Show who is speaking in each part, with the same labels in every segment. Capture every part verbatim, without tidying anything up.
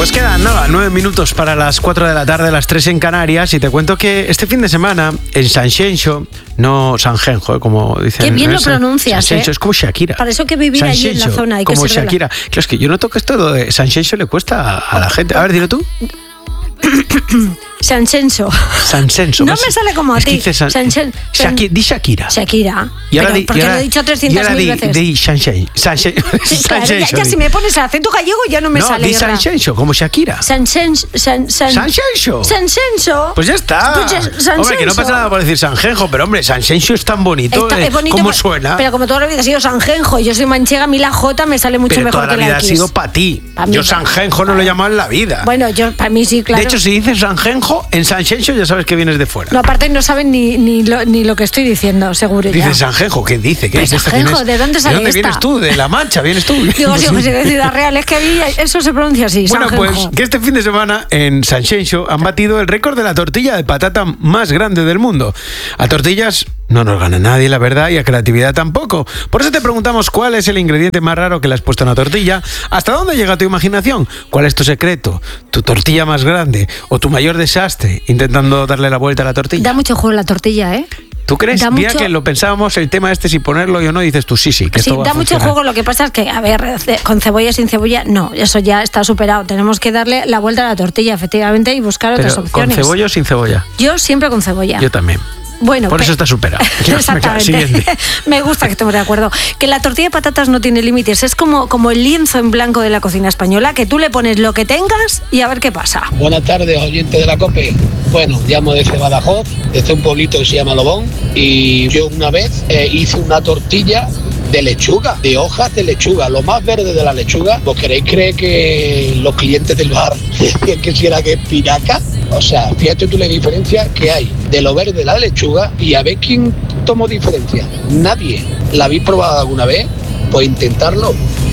Speaker 1: Pues quedan nada, nueve minutos para las cuatro de la tarde, las tres en Canarias, y te cuento que este fin de semana en Sanxenxo, no Sanjenjo, como dicen.
Speaker 2: Qué bien
Speaker 1: ¿no?
Speaker 2: lo pronuncias,
Speaker 1: Sanxenxo
Speaker 2: ¿eh?
Speaker 1: es como Shakira.
Speaker 2: Para eso que vivir allí en la zona. Hay
Speaker 1: como
Speaker 2: que
Speaker 1: Shakira. Claro, es que yo noto que esto de Sanxenxo le cuesta a la gente. A ver, dilo tú.
Speaker 2: Sanxenxo.
Speaker 1: Sanxenxo.
Speaker 2: No me sale como a ti.
Speaker 1: San...
Speaker 2: Sanxen...
Speaker 1: Shaki... Di Shakira.
Speaker 2: Shakira.
Speaker 1: Y ahora
Speaker 2: Pero,
Speaker 1: di,
Speaker 2: porque
Speaker 1: y ahora,
Speaker 2: lo he dicho trescientas mil veces.
Speaker 1: Di Sanxenxo. Sanxenxo.
Speaker 2: Sí, claro, ya, ya si me pones el acento gallego ya no me
Speaker 1: no,
Speaker 2: sale.
Speaker 1: No, di Sanxenxo, como Shakira.
Speaker 2: Sanxenxo. San, san...
Speaker 1: Sanxenxo.
Speaker 2: Sanxenxo.
Speaker 1: Pues ya está.
Speaker 2: Pues ya,
Speaker 1: hombre, que no pasa nada por decir Sanjenjo, pero hombre, Sanxenxo es tan bonito.
Speaker 2: Está,
Speaker 1: eh,
Speaker 2: es bonito
Speaker 1: ¿Cómo
Speaker 2: por,
Speaker 1: suena?
Speaker 2: Pero como toda la vida ha sido Sanjenjo, yo soy manchega, a mí la J me sale mucho
Speaker 1: pero
Speaker 2: mejor
Speaker 1: toda
Speaker 2: que
Speaker 1: la
Speaker 2: la
Speaker 1: vida
Speaker 2: X.
Speaker 1: ha sido para ti.
Speaker 2: Pa
Speaker 1: Yo Sanjenjo no lo he llamado en la vida.
Speaker 2: Bueno, yo para mí sí, claro.
Speaker 1: De hecho, si dices Sanjenjo, en Sanxenxo ya sabes que vienes de fuera.
Speaker 2: No, aparte no saben ni, ni, lo, ni lo que estoy diciendo, seguro.
Speaker 1: Dices Sanjenjo, ¿qué dice? ¿Qué
Speaker 2: pues
Speaker 1: dice?
Speaker 2: Sanjenjo, ¿de dónde sale
Speaker 1: ¿De dónde
Speaker 2: esta?
Speaker 1: vienes tú? ¿De La Mancha? ¿Vienes tú?
Speaker 2: Digo, sí, pues de Ciudad Real, es que ahí eso se pronuncia así,
Speaker 1: Bueno,
Speaker 2: Sanjenjo.
Speaker 1: pues que este fin de semana en Sanxenxo han batido el récord de la tortilla de patata más grande del mundo. A tortillas no nos gana nadie, la verdad, y a creatividad tampoco. Por eso te preguntamos cuál es el ingrediente más raro que le has puesto a una tortilla, hasta dónde llega tu imaginación, cuál es tu secreto, tu tortilla más grande o tu mayor desastre intentando darle la vuelta a la tortilla.
Speaker 2: Da mucho juego la tortilla, ¿eh?
Speaker 1: ¿Tú crees?
Speaker 2: Da
Speaker 1: Mira
Speaker 2: mucho...
Speaker 1: que lo pensábamos el tema este si ponerlo o no, dices tú sí, sí, que
Speaker 2: sí,
Speaker 1: esto va
Speaker 2: da
Speaker 1: a
Speaker 2: mucho
Speaker 1: funcionar.
Speaker 2: juego, lo que pasa es que, a ver, con cebolla, sin cebolla, no, eso ya está superado. Tenemos que darle la vuelta a la tortilla, efectivamente, y buscar
Speaker 1: Pero,
Speaker 2: otras opciones.
Speaker 1: ¿con cebolla o sin cebolla?
Speaker 2: Yo siempre con cebolla.
Speaker 1: Yo también.
Speaker 2: Bueno,
Speaker 1: por
Speaker 2: pe-
Speaker 1: eso está superado.
Speaker 2: Exactamente. Me gusta que estemos de acuerdo. Que la tortilla de patatas no tiene límites. Es como, como el lienzo en blanco de la cocina española, que tú le pones lo que tengas y a ver qué pasa.
Speaker 3: Buenas tardes, oyentes de la COPE. Bueno, llamo desde Badajoz, desde un pueblito que se llama Lobón, y yo una vez eh, hice una tortilla de lechuga, de hojas de lechuga, lo más verde de la lechuga. ¿Vos queréis creer que los clientes del bar decían que si era que espinaca? O sea, fíjate tú la diferencia que hay de lo verde de la lechuga, y a ver quién tomó diferencia. Nadie. ¿La habéis probado alguna vez? Pues intentarlo.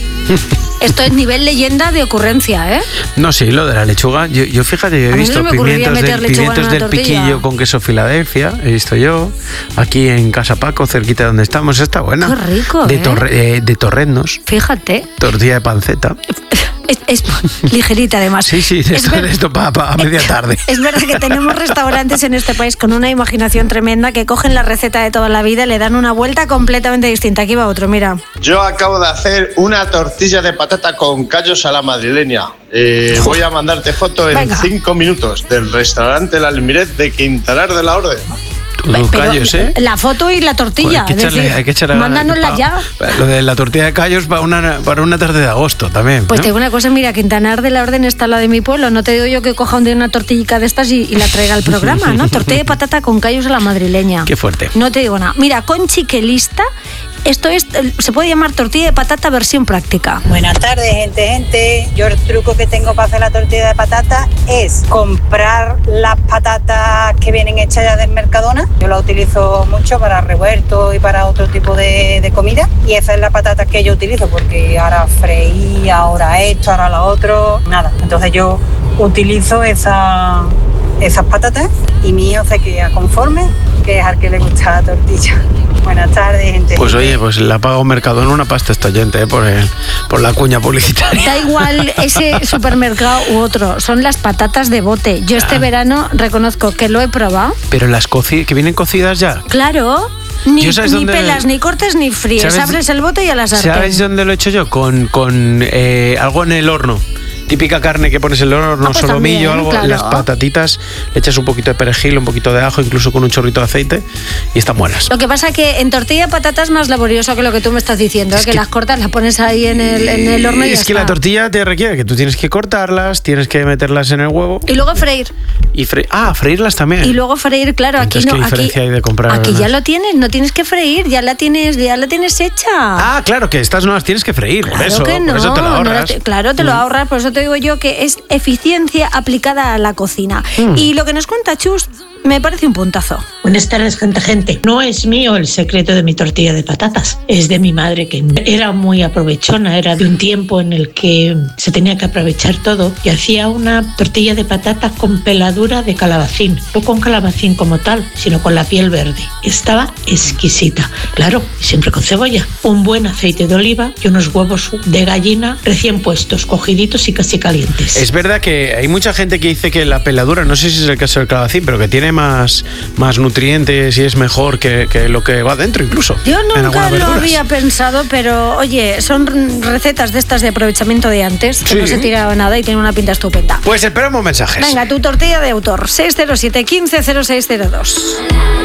Speaker 2: Esto es nivel leyenda de ocurrencia, ¿eh?
Speaker 1: No, sí, lo de la lechuga. Yo, yo fíjate, yo he
Speaker 2: A mí no
Speaker 1: visto
Speaker 2: me ocurriría
Speaker 1: pimientos,
Speaker 2: meter
Speaker 1: del,
Speaker 2: lechuga en
Speaker 1: pimientos
Speaker 2: una
Speaker 1: del
Speaker 2: tortilla.
Speaker 1: piquillo con queso Filadelfia, he visto yo, aquí en Casa Paco, cerquita de donde estamos, está buena.
Speaker 2: Qué rico,
Speaker 1: de,
Speaker 2: ¿eh?
Speaker 1: torre, eh, de torreznos,
Speaker 2: Fíjate.
Speaker 1: tortilla de panceta.
Speaker 2: Es, es ligerita además.
Speaker 1: Sí, sí,
Speaker 2: Es
Speaker 1: esto,
Speaker 2: ver-
Speaker 1: esto para pa, a media tarde.
Speaker 2: Es verdad que tenemos restaurantes en este país con una imaginación tremenda que cogen la receta de toda la vida y le dan una vuelta completamente distinta. Aquí va otro, mira.
Speaker 4: Yo acabo de hacer una tortilla de patata con callos a la madrileña. Eh, voy a mandarte foto en
Speaker 2: Venga.
Speaker 4: cinco minutos del restaurante La Almiret de Quintanar de la Orden.
Speaker 1: Tú
Speaker 2: Pero
Speaker 1: callos, ¿eh?
Speaker 2: La foto y la tortilla.
Speaker 1: Pues hay que
Speaker 2: es
Speaker 1: echarle,
Speaker 2: decir,
Speaker 1: hay que echarle
Speaker 2: mándanosla
Speaker 1: pa-
Speaker 2: ya.
Speaker 1: Lo de la tortilla de callos para una, para una tarde de agosto también.
Speaker 2: Pues
Speaker 1: ¿no?
Speaker 2: te digo una cosa, mira, Quintanar de la Orden está la de mi pueblo. No te digo yo que coja un día una tortillica de estas y, y la traiga al programa, ¿no? Tortilla de patata con callos a la madrileña.
Speaker 1: Qué fuerte.
Speaker 2: No te digo nada. Mira, Conchi que lista, esto es, se puede llamar tortilla de patata versión práctica.
Speaker 5: Buenas tardes, gente, gente. Yo el truco que tengo para hacer la tortilla de patata es comprar las patatas que vienen hechas ya del Mercadona. Yo la utilizo mucho para revuelto y para otro tipo de, de comida. Y esa es la patata que yo utilizo, porque ahora freí, ahora esto, ahora lo otro. Nada. Entonces yo utilizo esa, esas patatas y mi hijo se queda conforme, que es al que le gusta la tortilla. Buenas tardes, gente.
Speaker 1: Pues oye, pues la pago Mercadona una pasta esta oyente, ¿eh? por, el, por la cuña publicitaria.
Speaker 2: Da igual ese supermercado u otro, son las patatas de bote. Yo este
Speaker 1: Ah.
Speaker 2: verano reconozco que lo he probado.
Speaker 1: Pero las coci que vienen cocidas ya.
Speaker 2: Claro, ni,
Speaker 1: Yo, ¿sabes
Speaker 2: ni
Speaker 1: dónde-
Speaker 2: pelas, ni cortes, ni fríes.
Speaker 1: ¿Sabes-
Speaker 2: Abres el bote y a la sartén.
Speaker 1: ¿Sabes dónde lo he hecho yo? Con, con eh, algo en el horno. Típica carne que pones en el horno,
Speaker 2: Ah, pues
Speaker 1: solomillo,
Speaker 2: también,
Speaker 1: algo,
Speaker 2: claro.
Speaker 1: las patatitas, le echas un poquito de perejil, un poquito de ajo, incluso con un chorrito de aceite y están buenas.
Speaker 2: Lo que pasa es que en tortilla de patata es más laborioso que lo que tú me estás diciendo,
Speaker 1: Es
Speaker 2: ¿eh? que,
Speaker 1: que-
Speaker 2: las cortas, las pones ahí en el, en el horno y
Speaker 1: es
Speaker 2: ya
Speaker 1: que
Speaker 2: está.
Speaker 1: la tortilla te requiere que tú tienes que cortarlas, tienes que meterlas en el huevo
Speaker 2: Y luego freír.
Speaker 1: y freír. Ah, freírlas también.
Speaker 2: Y luego freír, claro, aquí
Speaker 1: Entonces,
Speaker 2: no.
Speaker 1: ¿qué
Speaker 2: Aquí,
Speaker 1: diferencia hay de comprar
Speaker 2: aquí ya
Speaker 1: unas?
Speaker 2: lo tienes, no tienes que freír, ya la tienes, ya la tienes hecha.
Speaker 1: Ah, claro, que estas no las tienes que freír, por
Speaker 2: Claro
Speaker 1: eso,
Speaker 2: que no,
Speaker 1: por eso te lo
Speaker 2: no
Speaker 1: ahorras.
Speaker 2: la te- claro, te lo
Speaker 1: Mm.
Speaker 2: ahorras, por eso te digo yo que es eficiencia aplicada a la cocina.
Speaker 1: Mm.
Speaker 2: Y lo que nos cuenta Chus me parece un puntazo.
Speaker 6: Buenas tardes, gente, gente. No es mío el secreto de mi tortilla de patatas. Es de mi madre, que era muy aprovechona. Era de un tiempo en el que se tenía que aprovechar todo. Y hacía una tortilla de patata con peladura de calabacín. No con calabacín como tal, sino con la piel verde. Estaba exquisita. Claro, siempre con cebolla. Un buen aceite de oliva y unos huevos de gallina recién puestos, cogiditos y casi y calientes.
Speaker 1: Es verdad que hay mucha gente que dice que la peladura, no sé si es el caso del calabacín, pero que tiene más, más nutrientes y es mejor que, que lo que va dentro incluso.
Speaker 2: Yo
Speaker 1: en
Speaker 2: nunca
Speaker 1: algunas
Speaker 2: lo
Speaker 1: verduras.
Speaker 2: había pensado, pero oye, son recetas de estas de aprovechamiento de antes, que
Speaker 1: Sí.
Speaker 2: no se tiraba nada y tienen una pinta estupenda.
Speaker 1: Pues esperamos mensajes.
Speaker 2: Venga, tu tortilla de autor, seis cero siete, uno cinco cero seis cero dos.